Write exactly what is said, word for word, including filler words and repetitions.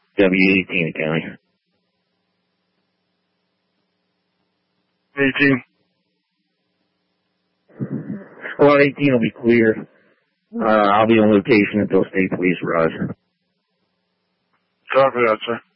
W eighteen County. eighteen. Squad eighteen will be clear. Uh, I'll be on location until state police arrive. Copy that, sir.